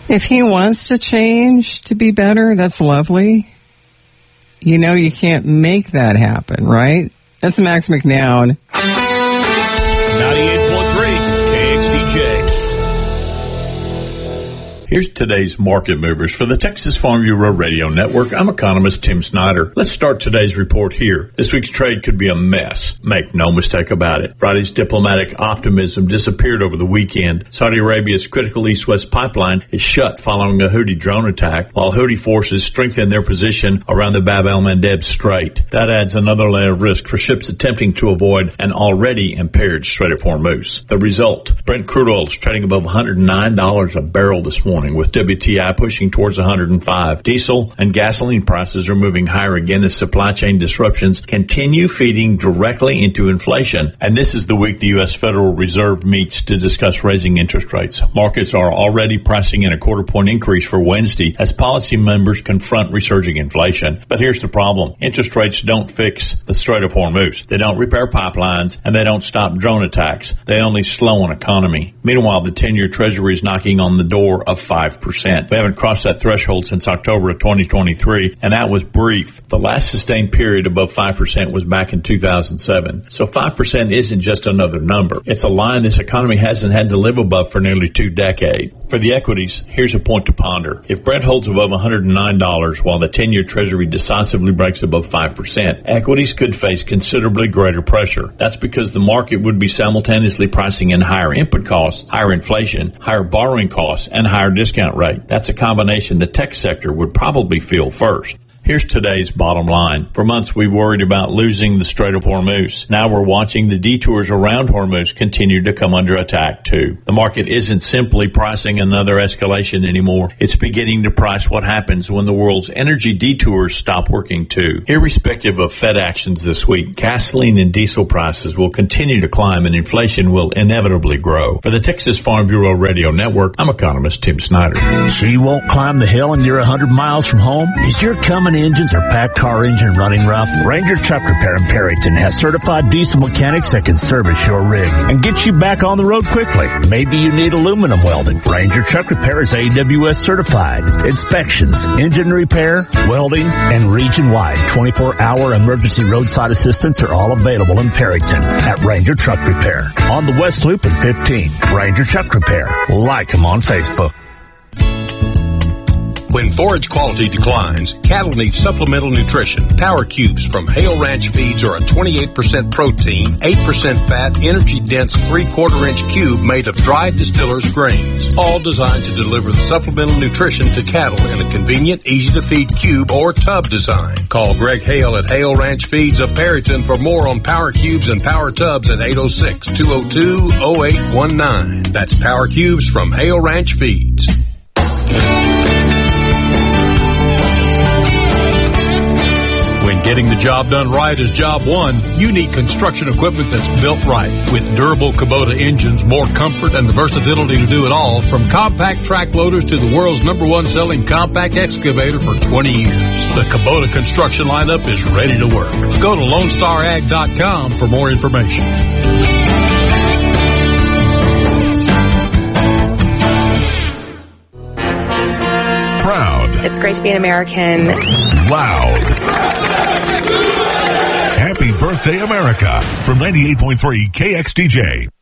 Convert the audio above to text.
If he wants to change to be better, that's lovely. You know you can't make that happen, right? That's Max McNown. 98.3 KXDJ. Here's today's market movers for the Texas Farm Bureau Radio Network. I'm economist Tim Snyder. Let's start today's report here. This week's trade could be a mess. Make no mistake about it. Friday's diplomatic optimism disappeared over the weekend. Saudi Arabia's critical east-west pipeline is shut following a Houthi drone attack, while Houthi forces strengthen their position around the Bab el-Mandeb Strait. That adds another layer of risk for ships attempting to avoid an already impaired Strait of Hormuz. The result, Brent crude oil is trading above $109 a barrel this morning, with WTI pushing towards 105. Diesel and gasoline prices are moving higher again as supply chain disruptions continue feeding directly into inflation. And this is the week the U.S. Federal Reserve meets to discuss raising interest rates. Markets are already pricing in a quarter-point increase for Wednesday as policy members confront resurging inflation. But here's the problem. Interest rates don't fix the Strait of Hormuz. They don't repair pipelines, and they don't stop drone attacks. They only slow an economy. Meanwhile, the 10-year Treasury is knocking on the door of 5%. We haven't crossed that threshold since October of 2023, and that was brief. The last sustained period above 5% was back in 2007. So 5% isn't just another number. It's a line this economy hasn't had to live above for nearly 2 decades. For the equities, here's a point to ponder. If Brent holds above $109 while the 10-year Treasury decisively breaks above 5%, equities could face considerably greater pressure. That's because the market would be simultaneously pricing in higher input costs, higher inflation, higher borrowing costs, and higher discount rate. That's a combination the tech sector would probably feel first. Here's today's bottom line. For months, we've worried about losing the Strait of Hormuz. Now we're watching the detours around Hormuz continue to come under attack, too. The market isn't simply pricing another escalation anymore. It's beginning to price what happens when the world's energy detours stop working, too. Irrespective of Fed actions this week, gasoline and diesel prices will continue to climb and inflation will inevitably grow. For the Texas Farm Bureau Radio Network, I'm economist Tim Snyder. So you won't climb the hill and you're 100 miles from home? Is your Cummins engines or packed car engine running rough? Ranger Truck Repair in Perryton has certified diesel mechanics that can service your rig and get you back on the road quickly. Maybe you need aluminum welding. Ranger Truck Repair is AWS certified. Inspections, engine repair, welding, and region-wide 24-hour emergency roadside assistance are all available in Perryton at Ranger Truck Repair. On the West Loop in 15, Ranger Truck Repair. Like them on Facebook. When forage quality declines, cattle need supplemental nutrition. Power Cubes from Hale Ranch Feeds are a 28% protein, 8% fat, energy-dense 3/4-inch cube made of dried distillers' grains, all designed to deliver the supplemental nutrition to cattle in a convenient, easy-to-feed cube or tub design. Call Greg Hale at Hale Ranch Feeds of Perryton for more on Power Cubes and Power Tubs at 806-202-0819. That's Power Cubes from Hale Ranch Feeds. When getting the job done right is job one, you need construction equipment that's built right. With durable Kubota engines, more comfort, and the versatility to do it all, from compact track loaders to the world's #1 selling compact excavator for 20 years. The Kubota construction lineup is ready to work. Go to LoneStarAg.com for more information. Proud. It's great to be an American. Loud. Happy birthday, America, from 98.3 KXDJ.